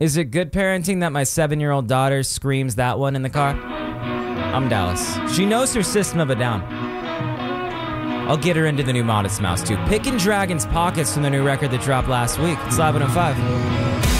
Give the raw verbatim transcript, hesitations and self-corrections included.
Is it good parenting that my seven-year-old daughter screams that one in the car? I'm Dallas. She knows her System of a Down. I'll get her into the new Modest Mouse, too. Picking Dragon's Pockets from the new record that dropped last week. It's live on oh five.